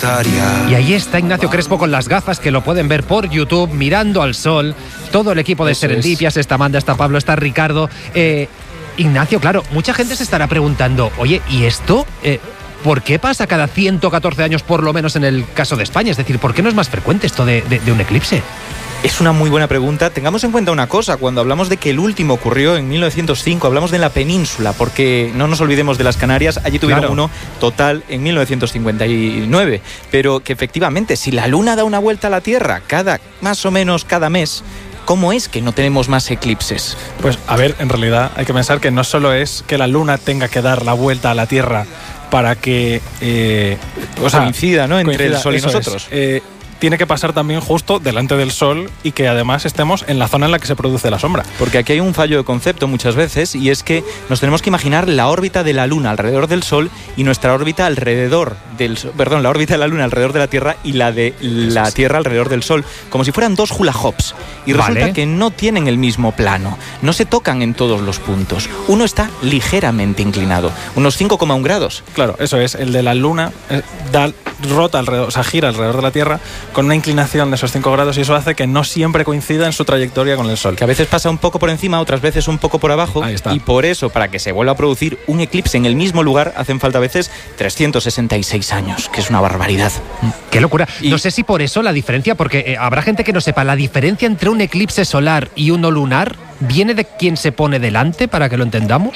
volontaria. Y ahí está Ignacio Crespo con las gafas, que lo pueden ver por YouTube, mirando al sol. Todo el equipo de Serendipias, está Amanda, está Pablo, está Ricardo. Ignacio, claro, mucha gente se estará preguntando, oye, ¿y esto por qué pasa cada 114 años por lo menos en el caso de España? Es decir, ¿por qué no es más frecuente esto de un eclipse? Es una muy buena pregunta. Tengamos en cuenta una cosa, cuando hablamos de que el último ocurrió en 1905, hablamos de la península, porque no nos olvidemos de las Canarias, allí tuvieron uno total en 1959, pero que efectivamente, si la Luna da una vuelta a la Tierra más o menos cada mes, ¿cómo es que no tenemos más eclipses? Pues a ver, en realidad hay que pensar que no solo es que la Luna tenga que dar la vuelta a la Tierra para que coincida, ¿no?, entre el Sol y nosotros. Tiene que pasar también justo delante del Sol y que además estemos en la zona en la que se produce la sombra. Porque aquí hay un fallo de concepto muchas veces, y es que nos tenemos que imaginar la órbita de la Luna alrededor del Sol y nuestra órbita alrededor del Sol, la órbita de la Luna alrededor de la Tierra y la de la Tierra alrededor del Sol, como si fueran dos hula hoops. Y resulta que no tienen el mismo plano, no se tocan en todos los puntos. Uno está ligeramente inclinado, unos 5,1 grados. Claro, eso es, el de la Luna rota alrededor, gira alrededor de la Tierra con una inclinación de esos 5 grados, y eso hace que no siempre coincida en su trayectoria con el Sol. Que a veces pasa un poco por encima, otras veces un poco por abajo. Ahí está. Y por eso, para que se vuelva a producir un eclipse en el mismo lugar, hacen falta a veces 366 años, que es una barbaridad. ¡Qué locura! No sé si por eso la diferencia, porque habrá gente que no sepa, la diferencia entre un eclipse solar y uno lunar viene de quién se pone delante, para que lo entendamos.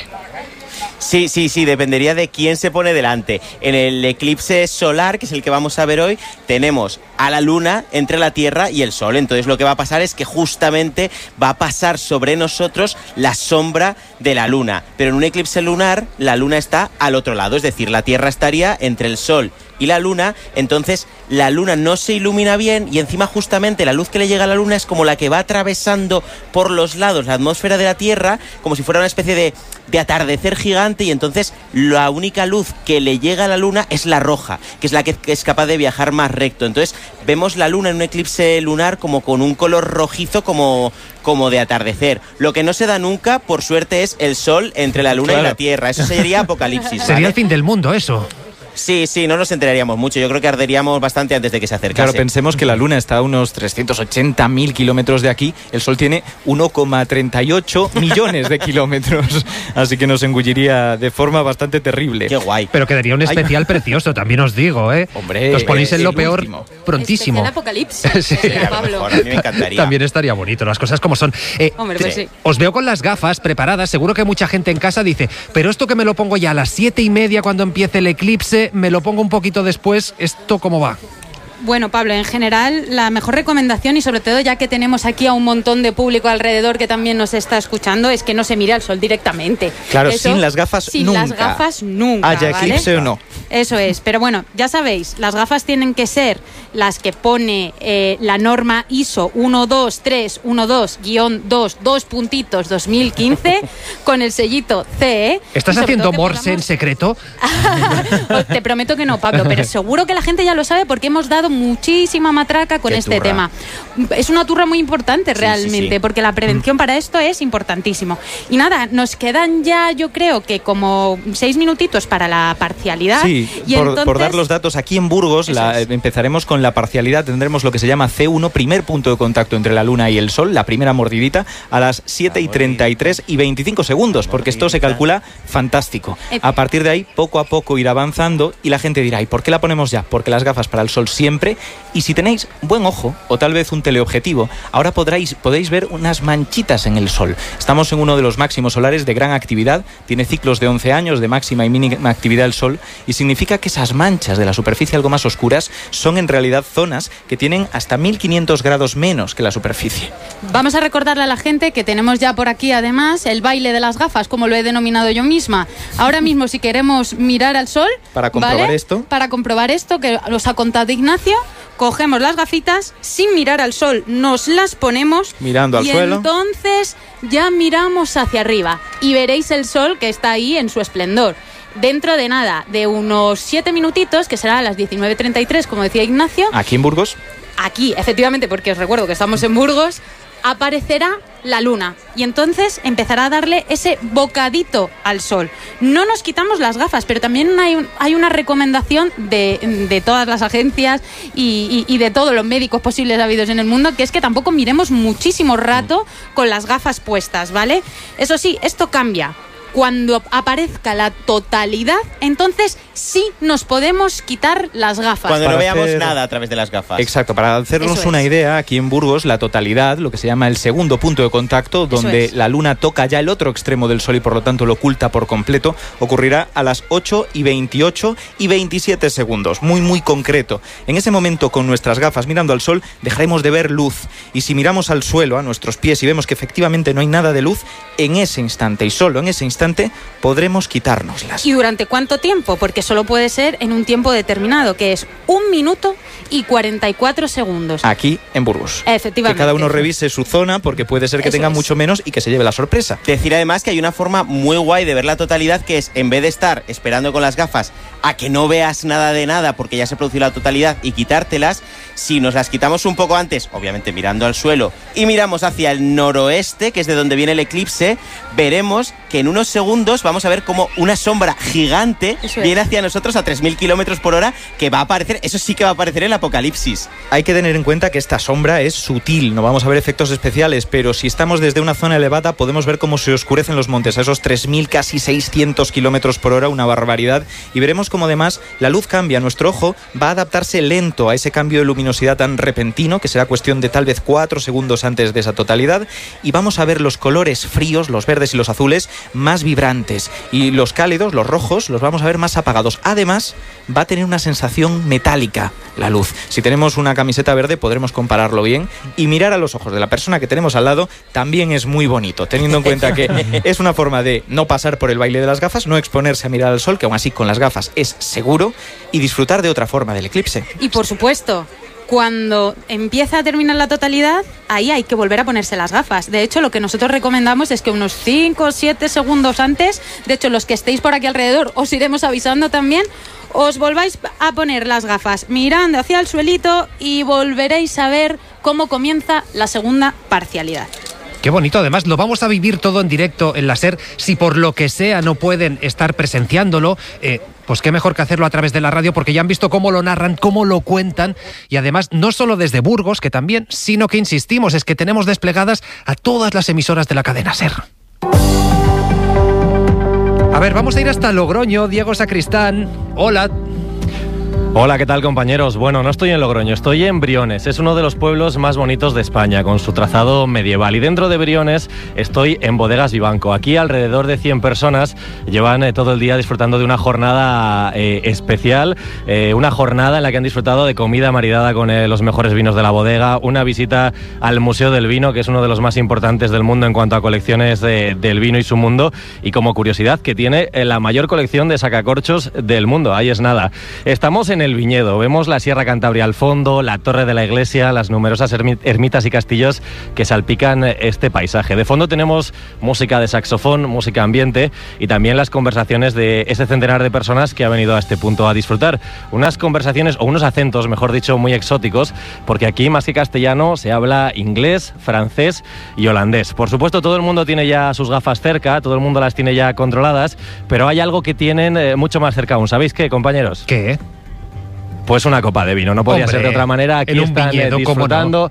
Sí, dependería de quién se pone delante. En el eclipse solar, que es el que vamos a ver hoy, tenemos a la Luna entre la Tierra y el Sol. Entonces lo que va a pasar es que justamente va a pasar sobre nosotros la sombra de la Luna. Pero en un eclipse lunar, la Luna está al otro lado, es decir, la Tierra estaría entre el Sol y la Luna, entonces la Luna no se ilumina bien, y encima justamente la luz que le llega a la Luna es como la que va atravesando por los lados la atmósfera de la Tierra, como si fuera una especie de atardecer gigante, y entonces la única luz que le llega a la Luna es la roja, que es la que es capaz de viajar más recto. Entonces vemos la Luna en un eclipse lunar como con un color rojizo como de atardecer. Lo que no se da nunca, por suerte, es el Sol entre la Luna y la Tierra. Eso sería apocalipsis, ¿vale? Sería el fin del mundo, eso. Sí, no nos enteraríamos mucho. Yo creo que arderíamos bastante antes de que se acercase. Claro, pensemos que la Luna está a unos 380.000 kilómetros de aquí. El Sol tiene 1,38 millones de kilómetros. Así que nos engulliría de forma bastante terrible. Qué guay. Pero quedaría un especial precioso, también os digo, ¿eh? Hombre, os ponéis en lo peor último. Prontísimo. Especial apocalipsis. Sí. Pablo. A mí me encantaría. También estaría bonito, las cosas como son. Hombre, pues sí. Os veo con las gafas preparadas. Seguro que mucha gente en casa dice, pero esto que me lo pongo ya a las 7:30 cuando empiece el eclipse, me lo pongo un poquito después, ¿esto cómo va? Bueno, Pablo, en general la mejor recomendación, y sobre todo ya que tenemos aquí a un montón de público alrededor que también nos está escuchando, es que no se mire al sol directamente. Claro, eso, sin las gafas sin nunca. Sin las gafas nunca, haya ¿vale? eclipse o no. Eso es, pero bueno, ya sabéis, las gafas tienen que ser las que pone la norma ISO 12312-2 con el sellito CE. ¿Estás haciendo Morse en secreto? Te prometo que no, Pablo, pero seguro que la gente ya lo sabe porque hemos dado muchísima matraca con este tema. Es una turra muy importante realmente, porque la prevención para esto es importantísimo. Y nada, nos quedan ya, yo creo que como 6 minutitos para la parcialidad. Sí, y por dar los datos, aquí en Burgos empezaremos con la parcialidad. Tendremos lo que se llama C1, primer punto de contacto entre la Luna y el Sol, la primera mordidita, a las 7:33 y 25 segundos, porque esto se calcula fantástico. A partir de ahí, poco a poco ir avanzando, y la gente dirá, ¿y por qué la ponemos ya? Porque las gafas para el Sol siempre, y si tenéis buen ojo, o tal vez un teleobjetivo, ahora podéis ver unas manchitas en el Sol. Estamos en uno de los máximos solares de gran actividad, tiene ciclos de 11 años de máxima y mínima actividad el Sol, y significa que esas manchas de la superficie algo más oscuras son en realidad zonas que tienen hasta 1500 grados menos que la superficie. Vamos a recordarle a la gente que tenemos ya por aquí además el baile de las gafas, como lo he denominado yo misma. Ahora mismo, si queremos mirar al sol, para comprobar esto, que nos ha contado Ignacio, cogemos las gafitas, sin mirar al sol nos las ponemos, mirando al suelo, y entonces ya miramos hacia arriba y veréis el sol que está ahí en su esplendor. Dentro de nada, de unos 7 minutitos, que será a las 19:33, como decía Ignacio. ¿Aquí en Burgos? Aquí, efectivamente, porque os recuerdo que estamos en Burgos. aparecerá la luna y entonces empezará a darle ese bocadito al sol. No nos quitamos las gafas, pero también hay una recomendación de todas las agencias y de todos los médicos posibles habidos en el mundo, que es que tampoco miremos muchísimo rato con las gafas puestas, ¿vale? Eso sí, esto cambia. Cuando aparezca la totalidad, entonces sí nos podemos quitar las gafas. Cuando no veamos nada a través de las gafas. Exacto, para hacernos una idea, aquí en Burgos, la totalidad, lo que se llama el segundo punto de contacto, donde la luna toca ya el otro extremo del sol y por lo tanto lo oculta por completo, ocurrirá a las 8:28 y 27 segundos. Muy, muy concreto. En ese momento, con nuestras gafas mirando al sol, dejaremos de ver luz. Y si miramos al suelo, a nuestros pies, y vemos que efectivamente no hay nada de luz, en ese instante y solo en ese instante podremos quitárnoslas. ¿Y durante cuánto tiempo? Porque solo puede ser en un tiempo determinado, que es 1 minuto y 44 segundos. Aquí en Burgos. Efectivamente. Que cada uno revise su zona, porque puede ser que tenga mucho menos y que se lleve la sorpresa. Decir además que hay una forma muy guay de ver la totalidad, que es, en vez de estar esperando con las gafas a que no veas nada de nada porque ya se produjo la totalidad y quitártelas, si nos las quitamos un poco antes, obviamente mirando al suelo, y miramos hacia el noroeste, que es de donde viene el eclipse, veremos que en unos segundos vamos a ver como una sombra gigante viene hacia nosotros a 3.000 kilómetros por hora, que va a aparecer, eso sí que va a aparecer en el apocalipsis. Hay que tener en cuenta que esta sombra es sutil, no vamos a ver efectos especiales, pero si estamos desde una zona elevada podemos ver cómo se oscurecen los montes a esos 3.000, casi 600 kilómetros por hora, una barbaridad, y veremos cómo además la luz cambia, nuestro ojo va a adaptarse lento a ese cambio de luminosidad tan repentino, que será cuestión de tal vez 4 segundos antes de esa totalidad, y vamos a ver los colores fríos, los verdes y los azules, más vibrantes, y los cálidos, los rojos, los vamos a ver más apagados. Además, va a tener una sensación metálica la luz. Si tenemos una camiseta verde podremos compararlo bien, y mirar a los ojos de la persona que tenemos al lado también es muy bonito, teniendo en cuenta que es una forma de no pasar por el baile de las gafas, no exponerse a mirar al sol, que aún así con las gafas es seguro, y disfrutar de otra forma del eclipse. Y por supuesto, cuando empieza a terminar la totalidad, ahí hay que volver a ponerse las gafas. De hecho, lo que nosotros recomendamos es que unos 5 o 7 segundos antes, de hecho, los que estéis por aquí alrededor, os iremos avisando también, os volváis a poner las gafas mirando hacia el suelito y volveréis a ver cómo comienza la segunda parcialidad. Qué bonito, además lo vamos a vivir todo en directo en la SER. Si por lo que sea no pueden estar presenciándolo, pues qué mejor que hacerlo a través de la radio, porque ya han visto cómo lo narran, cómo lo cuentan, y además no solo desde Burgos, que también, sino que insistimos, es que tenemos desplegadas a todas las emisoras de la cadena SER. A ver, vamos a ir hasta Logroño. Diego Sacristán, hola. Hola, ¿qué tal, compañeros? Bueno, no estoy en Logroño, estoy en Briones. Es uno de los pueblos más bonitos de España, con su trazado medieval. Y dentro de Briones estoy en Bodegas Vivanco. Aquí alrededor de 100 personas llevan todo el día disfrutando de una jornada especial, una jornada en la que han disfrutado de comida maridada con los mejores vinos de la bodega, una visita al Museo del Vino, que es uno de los más importantes del mundo en cuanto a colecciones del vino y su mundo, y como curiosidad que tiene la mayor colección de sacacorchos del mundo. Ahí es nada. Estamos en el viñedo, vemos la Sierra Cantabria al fondo, la torre de la iglesia, las numerosas ermitas y castillos que salpican este paisaje. De fondo tenemos música de saxofón, música ambiente, y también las conversaciones de ese centenar de personas que ha venido a este punto a disfrutar. Unas conversaciones, o unos acentos, mejor dicho, muy exóticos, porque aquí más que castellano se habla inglés, francés y holandés. Por supuesto, todo el mundo tiene ya sus gafas cerca, todo el mundo las tiene ya controladas, pero hay algo que tienen mucho más cerca aún. ¿Sabéis qué, compañeros? ¿Qué? Pues una copa de vino, no podía ser de otra manera. Aquí están disfrutando.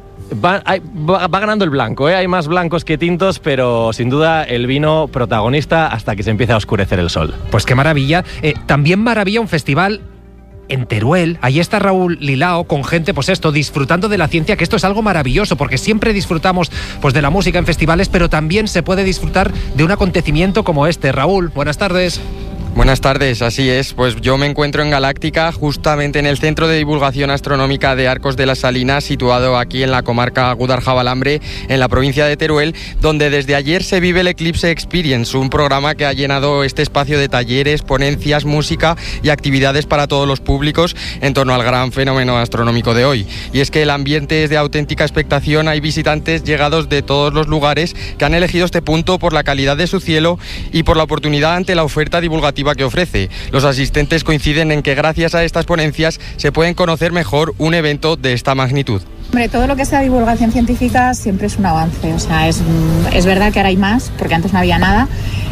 Va ganando el blanco, hay más blancos que tintos, pero sin duda el vino protagonista hasta que se empieza a oscurecer el sol. Pues qué maravilla. También maravilla un festival en Teruel. Ahí está Raúl Lilao con gente, pues esto, disfrutando de la ciencia, que esto es algo maravilloso, porque siempre disfrutamos pues de la música en festivales, pero también se puede disfrutar de un acontecimiento como este. Raúl, buenas tardes. Buenas tardes, así es. Pues yo me encuentro en Galáctica, justamente en el Centro de Divulgación Astronómica de Arcos de las Salinas, situado aquí en la comarca Guadalajara-Balambre, en la provincia de Teruel, donde desde ayer se vive el Eclipse Experience, un programa que ha llenado este espacio de talleres, ponencias, música y actividades para todos los públicos en torno al gran fenómeno astronómico de hoy. Y es que el ambiente es de auténtica expectación, hay visitantes llegados de todos los lugares que han elegido este punto por la calidad de su cielo y por la oportunidad ante la oferta divulgativa informativa que ofrece. Los asistentes coinciden en que gracias a estas ponencias se pueden conocer mejor un evento de esta magnitud. Hombre, todo lo que sea divulgación científica siempre es un avance. O sea, es verdad que ahora hay más, porque antes no había nada,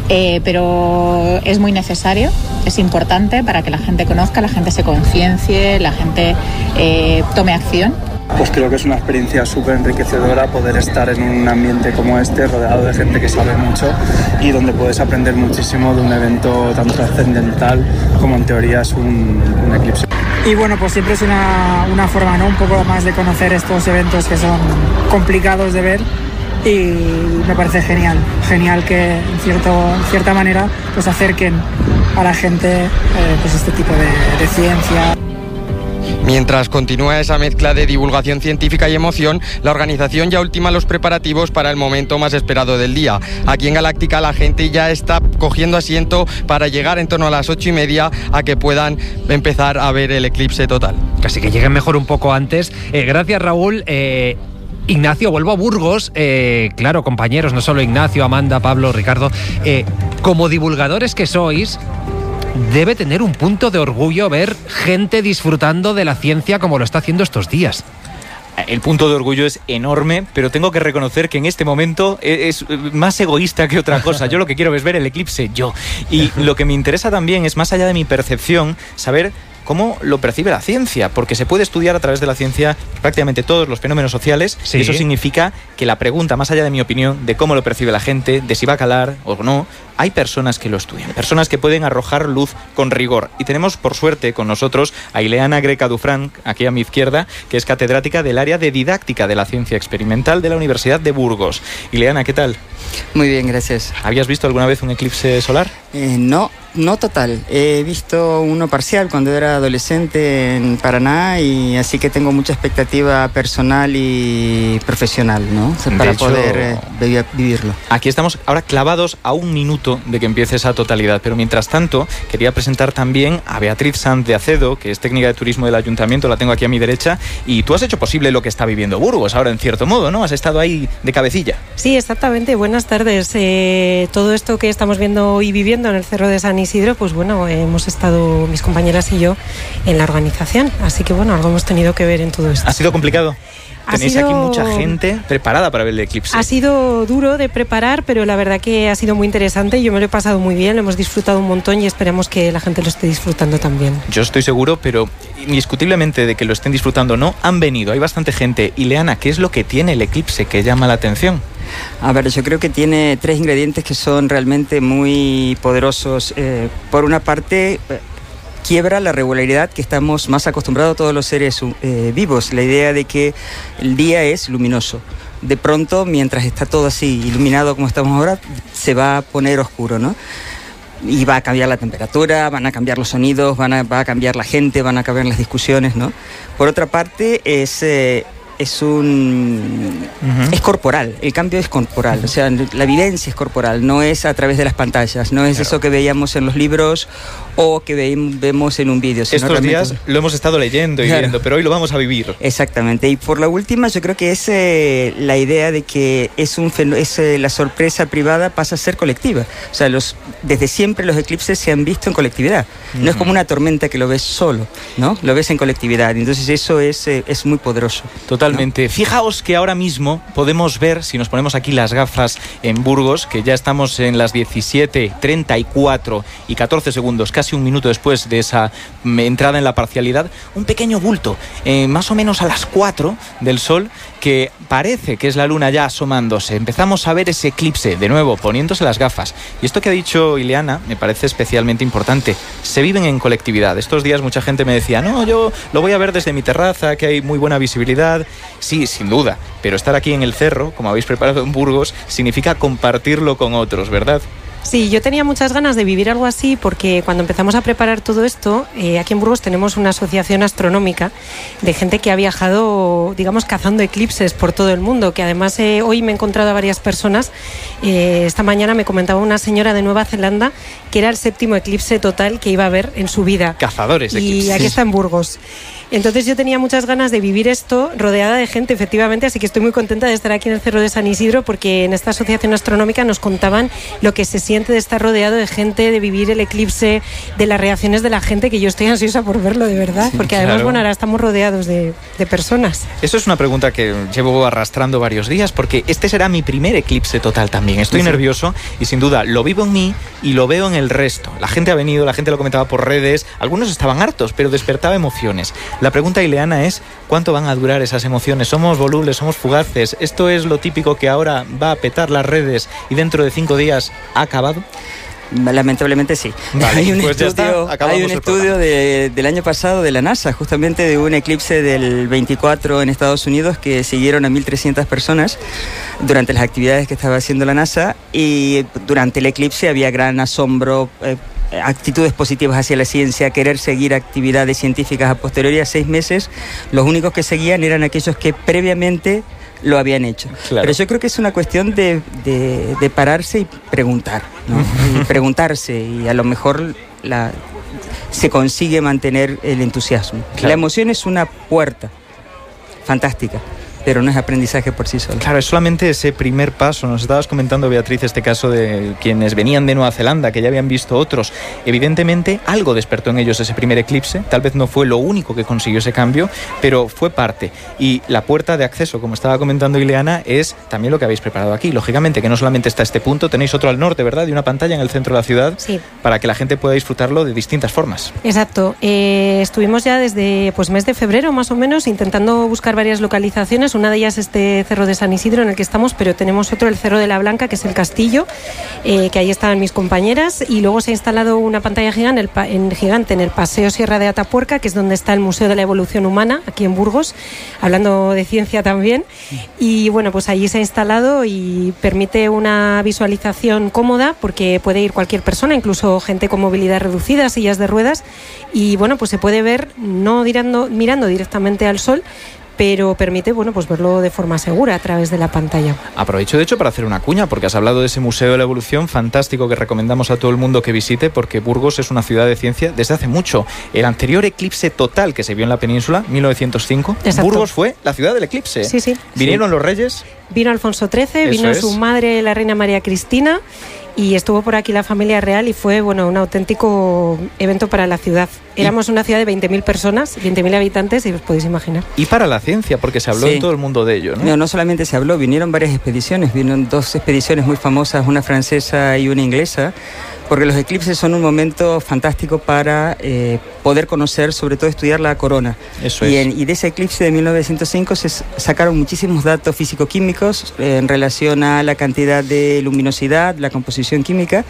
pero es muy necesario, es importante para que la gente conozca, la gente se conciencie, la gente tome acción. Pues creo que es una experiencia súper enriquecedora poder estar en un ambiente como este, rodeado de gente que sabe mucho y donde puedes aprender muchísimo de un evento tan trascendental como en teoría es un eclipse. Y bueno, pues siempre es una forma, ¿no?, un poco más de conocer estos eventos que son complicados de ver, y me parece genial que en cierta manera pues acerquen a la gente pues este tipo de ciencia. Mientras continúa esa mezcla de divulgación científica y emoción, la organización ya ultima los preparativos para el momento más esperado del día. Aquí en Galáctica la gente ya está cogiendo asiento para llegar en torno a las 8:30 a que puedan empezar a ver el eclipse total. Casi que lleguen mejor un poco antes. Gracias, Raúl. Ignacio, vuelvo a Burgos. Claro, compañeros, no solo Ignacio, Amanda, Pablo, Ricardo. Como divulgadores que sois, debe tener un punto de orgullo ver gente disfrutando de la ciencia como lo está haciendo estos días. El punto de orgullo es enorme, pero tengo que reconocer que en este momento es más egoísta que otra cosa. Yo lo que quiero es ver el eclipse yo. Y lo que me interesa también es, más allá de mi percepción, saber cómo lo percibe la ciencia, porque se puede estudiar a través de la ciencia prácticamente todos los fenómenos sociales. Sí. Y eso significa que la pregunta, más allá de mi opinión, de cómo lo percibe la gente, de si va a calar o no, hay personas que lo estudian, personas que pueden arrojar luz con rigor. Y tenemos, por suerte, con nosotros a Ileana Greca-Dufran, aquí a mi izquierda, que es catedrática del área de didáctica de la ciencia experimental de la Universidad de Burgos. Ileana, ¿qué tal? Muy bien, gracias. ¿Habías visto alguna vez un eclipse solar? No total. He visto uno parcial cuando era adolescente en Paraná, y así que tengo mucha expectativa personal y profesional, ¿no? Para poder vivirlo. Aquí estamos ahora clavados a un minuto de que empiece esa totalidad, pero mientras tanto quería presentar también a Beatriz Sanz de Acedo, que es técnica de turismo del ayuntamiento, la tengo aquí a mi derecha, y tú has hecho posible lo que está viviendo Burgos ahora, en cierto modo, ¿no? Has estado ahí de cabecilla. Sí, exactamente. Buenas tardes. Todo esto que estamos viendo y viviendo en el Cerro de San Isidro, pues bueno, hemos estado, mis compañeras y yo, en la organización, así que bueno, algo hemos tenido que ver en todo esto. ¿Ha sido complicado? Tenéis aquí mucha gente preparada para ver el eclipse. Ha sido duro de preparar, pero la verdad que ha sido muy interesante. Yo me lo he pasado muy bien, lo hemos disfrutado un montón y esperamos que la gente lo esté disfrutando también. Yo estoy seguro, pero indiscutiblemente de que lo estén disfrutando o no, han venido, hay bastante gente. Ileana, ¿qué es lo que tiene el eclipse que llama la atención? A ver, yo creo que tiene 3 ingredientes que son realmente muy poderosos. Por una parte, quiebra la regularidad que estamos más acostumbrados todos los seres vivos, la idea de que el día es luminoso. De pronto, mientras está todo así iluminado como estamos ahora, se va a poner oscuro, ¿no? Y va a cambiar la temperatura, van a cambiar los sonidos, va a cambiar la gente, van a cambiar las discusiones, ¿no? Por otra parte, es corporal, el cambio es corporal, o sea, la vivencia es corporal, no es a través de las pantallas, no es eso que veíamos en los libros o que vemos en un vídeo. Estos días lo hemos estado leyendo y viendo, pero hoy lo vamos a vivir. Exactamente, y por la última yo creo que es la idea de que la sorpresa privada pasa a ser colectiva, o sea, desde siempre los eclipses se han visto en colectividad, no es como una tormenta que lo ves solo, ¿no? Lo ves en colectividad, entonces eso es muy poderoso. Totalmente. ¿No? Fijaos que ahora mismo podemos ver, si nos ponemos aquí las gafas en Burgos, que ya estamos en las 17:34 y 14 segundos, casi un minuto después de esa entrada en la parcialidad, un pequeño bulto, más o menos a las 4 del sol, que parece que es la luna ya asomándose. Empezamos a ver ese eclipse, de nuevo, poniéndose las gafas. Y esto que ha dicho Ileana me parece especialmente importante. Se viven en colectividad. Estos días mucha gente me decía, no, yo lo voy a ver desde mi terraza, que hay muy buena visibilidad. Sí, sin duda, pero estar aquí en el cerro, como habéis preparado en Burgos, significa compartirlo con otros, ¿verdad? Sí, yo tenía muchas ganas de vivir algo así porque cuando empezamos a preparar todo esto, aquí en Burgos tenemos una asociación astronómica de gente que ha viajado, digamos, cazando eclipses por todo el mundo, que además hoy me he encontrado a varias personas. Esta mañana me comentaba una señora de Nueva Zelanda que era el 7º eclipse total que iba a ver en su vida. Cazadores de eclipses. Y aquí está en Burgos. Entonces yo tenía muchas ganas de vivir esto rodeada de gente, efectivamente, así que estoy muy contenta de estar aquí en el Cerro de San Isidro, porque en esta asociación astronómica nos contaban lo que se siente de estar rodeado de gente, de vivir el eclipse, de las reacciones de la gente, que yo estoy ansiosa por verlo, de verdad, porque además, claro. bueno, ahora estamos rodeados de personas. Eso es una pregunta que llevo arrastrando varios días, porque este será mi primer eclipse total también. Estoy nervioso y sin duda lo vivo en mí y lo veo en el resto. La gente ha venido, la gente lo comentaba por redes, algunos estaban hartos, pero despertaba emociones. La pregunta, Ileana, es ¿cuánto van a durar esas emociones? ¿Somos volubles, somos fugaces? ¿Esto es lo típico que ahora va a petar las redes y dentro de 5 días ha acabado? Lamentablemente sí. Vale, hay un pues estudio del año pasado de la NASA, justamente de un eclipse del 24 en Estados Unidos, que siguieron a 1.300 personas durante las actividades que estaba haciendo la NASA, y durante el eclipse había gran asombro, actitudes positivas hacia la ciencia, querer seguir actividades científicas a posteriori. A 6 meses los únicos que seguían eran aquellos que previamente lo habían hecho. Claro. Pero yo creo que es una cuestión de pararse y preguntar, ¿no? Y preguntarse, y a lo mejor se consigue mantener el entusiasmo. Claro. La emoción es una puerta fantástica, pero no es aprendizaje por sí solo. Claro, es solamente ese primer paso. Nos estabas comentando, Beatriz, este caso de quienes venían de Nueva Zelanda, que ya habían visto otros. Evidentemente, algo despertó en ellos ese primer eclipse. Tal vez no fue lo único que consiguió ese cambio, pero fue parte. Y la puerta de acceso, como estaba comentando Ileana, es también lo que habéis preparado aquí. Lógicamente, que no solamente está este punto, tenéis otro al norte, ¿verdad? Y una pantalla en el centro de la ciudad, sí, para que la gente pueda disfrutarlo de distintas formas. Exacto. Estuvimos ya desde mes de febrero, más o menos, intentando buscar varias localizaciones. Una de ellas este Cerro de San Isidro en el que estamos, pero tenemos otro, el Cerro de la Blanca, que es el castillo, que ahí estaban mis compañeras, y luego se ha instalado una pantalla gigante en el Paseo Sierra de Atapuerca, que es donde está el Museo de la Evolución Humana, aquí en Burgos, hablando de ciencia también, y bueno, pues allí se ha instalado y permite una visualización cómoda, porque puede ir cualquier persona, incluso gente con movilidad reducida, sillas de ruedas, y bueno, pues se puede ver no mirando directamente al sol, pero permite, bueno, pues verlo de forma segura a través de la pantalla. Aprovecho, de hecho, para hacer una cuña, porque has hablado de ese Museo de la Evolución fantástico que recomendamos a todo el mundo que visite, porque Burgos es una ciudad de ciencia desde hace mucho. El anterior eclipse total que se vio en la península, 1905, exacto, Burgos fue la ciudad del eclipse. Sí, sí. ¿Vinieron los reyes? Vino Alfonso XIII, vino su madre, la reina María Cristina, y estuvo por aquí la familia real, y fue, bueno, un auténtico evento para la ciudad. Éramos una ciudad de 20.000 personas, 20.000 habitantes, y os podéis imaginar. Y para la ciencia, porque se habló en todo el mundo de ello, ¿no? No solamente se habló, vinieron varias expediciones, vinieron 2 expediciones muy famosas, una francesa y una inglesa, porque los eclipses son un momento fantástico para poder conocer, sobre todo estudiar la corona. Eso es. Y de ese eclipse de 1905 se sacaron muchísimos datos físico-químicos en relación a la cantidad de luminosidad, la composición química,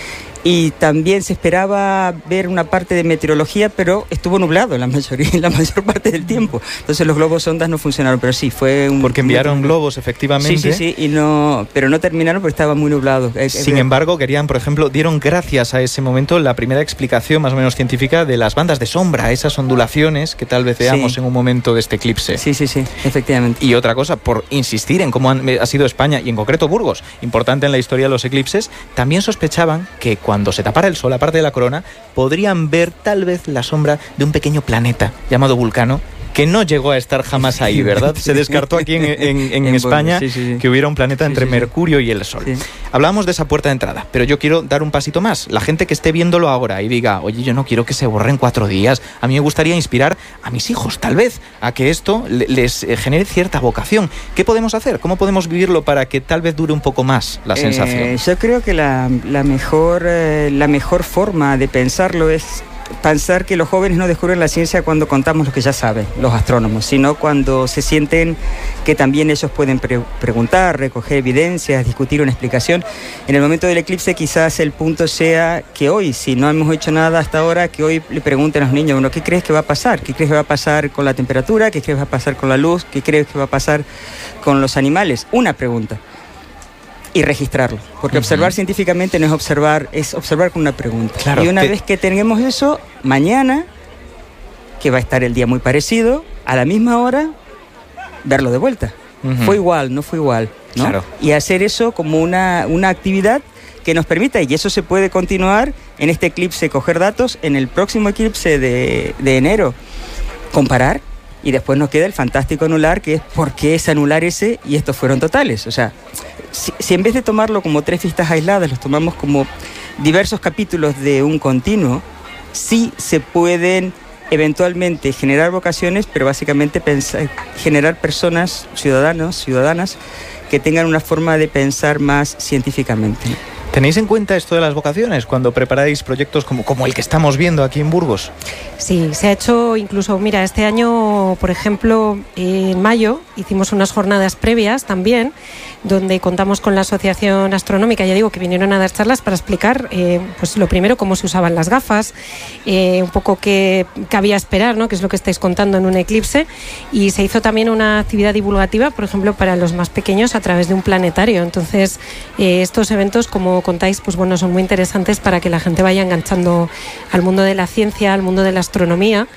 y también se esperaba ver una parte de meteorología, pero estuvo nublado la mayor parte del tiempo. Entonces los globos sondas no funcionaron, pero sí, fue un... Porque enviaron globos, efectivamente. Sí, pero no terminaron porque estaba muy nublado. Sin embargo, por ejemplo, dieron gracias a ese momento la primera explicación más o menos científica de las bandas de sombra, esas ondulaciones que tal vez veamos en un momento de este eclipse. Sí, efectivamente. Y otra cosa, por insistir en cómo ha sido España, y en concreto Burgos, importante en la historia de los eclipses, también sospechaban que cuando se tapara el sol, aparte de la corona, podrían ver tal vez la sombra de un pequeño planeta llamado Vulcano, que no llegó a estar jamás ahí, ¿verdad? Se descartó aquí en España que hubiera un planeta entre Mercurio y el Sol. Sí. Hablábamos de esa puerta de entrada, pero yo quiero dar un pasito más. La gente que esté viéndolo ahora y diga, oye, yo no quiero que se borre en 4 días, a mí me gustaría inspirar a mis hijos, tal vez, a que esto les genere cierta vocación. ¿Qué podemos hacer? ¿Cómo podemos vivirlo para que tal vez dure un poco más la sensación? Yo creo que la mejor forma de pensarlo es pensar que los jóvenes no descubren la ciencia cuando contamos lo que ya saben los astrónomos, sino cuando se sienten que también ellos pueden preguntar, recoger evidencias, discutir una explicación. En el momento del eclipse quizás el punto sea que hoy, si no hemos hecho nada hasta ahora, que hoy le pregunten a los niños, bueno, ¿qué crees que va a pasar? ¿Qué crees que va a pasar con la temperatura? ¿Qué crees que va a pasar con la luz? ¿Qué crees que va a pasar con los animales? Una pregunta. Y registrarlo, porque observar científicamente no es observar con una pregunta. Claro, y una vez que tengamos eso, mañana, que va a estar el día muy parecido, a la misma hora, verlo de vuelta. Fue igual, no fue igual, ¿no? Claro. Y hacer eso como una actividad que nos permita, y eso se puede continuar en este eclipse, coger datos, en el próximo eclipse de enero. comparar, y después nos queda el fantástico anular, que es por qué ese anular ese y estos fueron totales. O sea, si en vez de tomarlo como 3 vistas aisladas, los tomamos como diversos capítulos de un continuo, sí se pueden eventualmente generar vocaciones, pero básicamente generar personas, ciudadanas, que tengan una forma de pensar más científicamente. ¿Tenéis en cuenta esto de las vocaciones cuando preparáis proyectos como el que estamos viendo aquí en Burgos? Sí, se ha hecho incluso, mira, este año, por ejemplo, en mayo hicimos unas jornadas previas también, donde contamos con la Asociación Astronómica, ya digo, que vinieron a dar charlas para explicar, pues lo primero, cómo se usaban las gafas, un poco qué cabía esperar, ¿no?, que es lo que estáis contando en un eclipse, y se hizo también una actividad divulgativa, por ejemplo, para los más pequeños a través de un planetario. Entonces, estos eventos, como contáis, pues bueno, son muy interesantes para que la gente vaya enganchando al mundo de la ciencia, al mundo de la astronomía,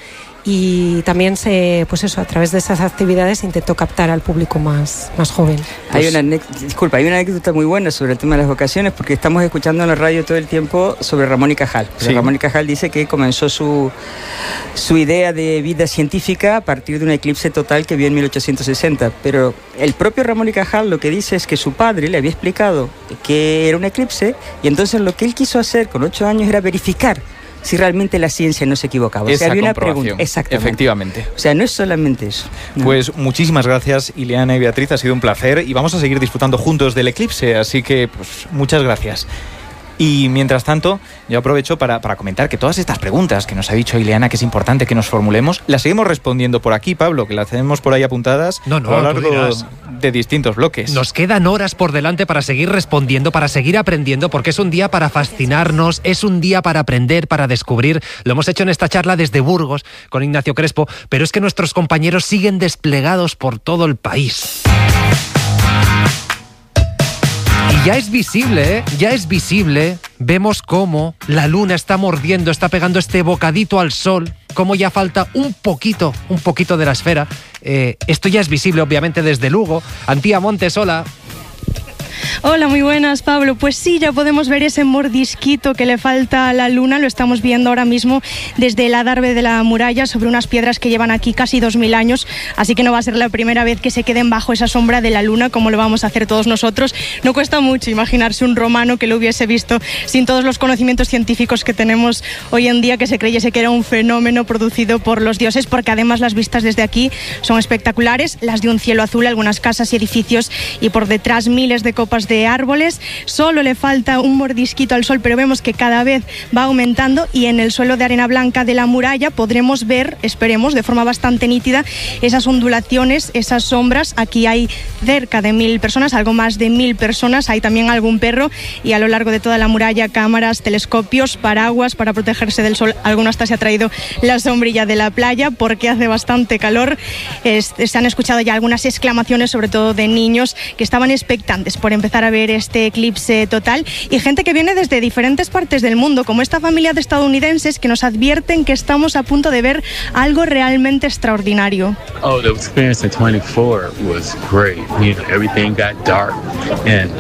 y también pues eso, a través de esas actividades intentó captar al público más joven. Hay una anécdota muy buena sobre el tema de las vocaciones, porque estamos escuchando en la radio todo el tiempo sobre Ramón y Cajal. Sí. Ramón y Cajal dice que comenzó su idea de vida científica a partir de un eclipse total que vio en 1860, pero el propio Ramón y Cajal lo que dice es que su padre le había explicado que era un eclipse, y entonces lo que él quiso hacer con 8 años era verificar si realmente la ciencia no se equivocaba. Esa o sea, había una comprobación. Pregunta. Exactamente. Efectivamente. O sea, no es solamente eso. No. Pues muchísimas gracias, Ileana y Beatriz, ha sido un placer y vamos a seguir disfrutando juntos del eclipse, así que pues muchas gracias. Y mientras tanto, yo aprovecho para comentar que todas estas preguntas que nos ha dicho Ileana, que es importante que nos formulemos, las seguimos respondiendo por aquí, Pablo, que las tenemos por ahí apuntadas a lo largo de distintos bloques. Nos quedan horas por delante para seguir respondiendo, para seguir aprendiendo, porque es un día para fascinarnos, es un día para aprender, para descubrir. Lo hemos hecho en esta charla desde Burgos con Ignacio Crespo, pero es que nuestros compañeros siguen desplegados por todo el país. Y ya es visible, vemos cómo la luna está mordiendo, está pegando este bocadito al sol, cómo ya falta un poquito de la esfera. Esto ya es visible, obviamente, desde Lugo. Antía Montes, hola. Hola, muy buenas, Pablo. Pues sí, ya podemos ver ese mordisquito que le falta a la luna. Lo estamos viendo ahora mismo desde el adarve de la muralla, sobre unas piedras que llevan aquí casi 2000 años. Así que no va a ser la primera vez que se queden bajo esa sombra de la luna, como lo vamos a hacer todos nosotros. No cuesta mucho imaginarse un romano que lo hubiese visto sin todos los conocimientos científicos que tenemos hoy en día, que se creyese que era un fenómeno producido por los dioses, porque además las vistas desde aquí son espectaculares, las de un cielo azul, algunas casas y edificios, y por detrás miles de copas de árboles. Solo le falta un mordisquito al sol, pero vemos que cada vez va aumentando, y en el suelo de arena blanca de la muralla podremos ver, esperemos, de forma bastante nítida, esas ondulaciones, esas sombras. Aquí hay cerca de 1000 personas, algo más de 1000 personas, hay también algún perro, y a lo largo de toda la muralla cámaras, telescopios, paraguas para protegerse del sol. Alguno hasta se ha traído la sombrilla de la playa porque hace bastante calor. Se han escuchado ya algunas exclamaciones, sobre todo de niños que estaban expectantes por empezar a ver este eclipse total, y gente que viene desde diferentes partes del mundo, como esta familia de estadounidenses que nos advierten que estamos a punto de ver algo realmente extraordinario. Oh, the experience in 24 was great. You know, everything got dark and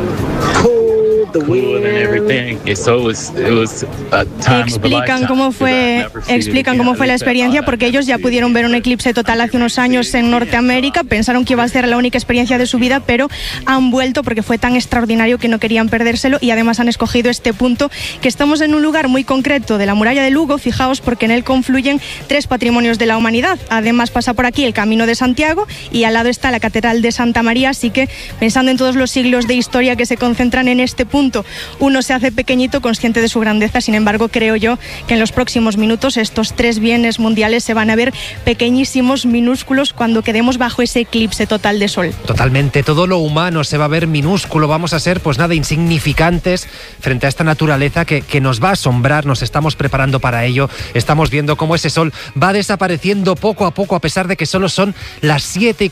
cool and everything. So it was a time explican cómo fue la experiencia, porque ellos ya pudieron ver un eclipse total hace unos años en Norteamérica. Pensaron que iba a ser la única experiencia de su vida, pero han vuelto porque fue tan extraordinario que no querían perdérselo, y además han escogido este punto, que estamos en un lugar muy concreto de la muralla de Lugo. Fijaos, porque en él confluyen 3 patrimonios de la humanidad. Además pasa por aquí el Camino de Santiago y al lado está la Catedral de Santa María, así que pensando en todos los siglos de historia que se concentran en este punto, uno se hace pequeñito, consciente de su grandeza. Sin embargo, creo yo que en los próximos minutos estos 3 bienes mundiales se van a ver pequeñísimos, minúsculos, cuando quedemos bajo ese eclipse total de sol. Totalmente, todo lo humano se va a ver minúsculo, vamos a ser pues nada, insignificantes frente a esta naturaleza que nos va a asombrar. Nos estamos preparando para ello, estamos viendo cómo ese sol va desapareciendo poco a poco, a pesar de que solo son las 7:40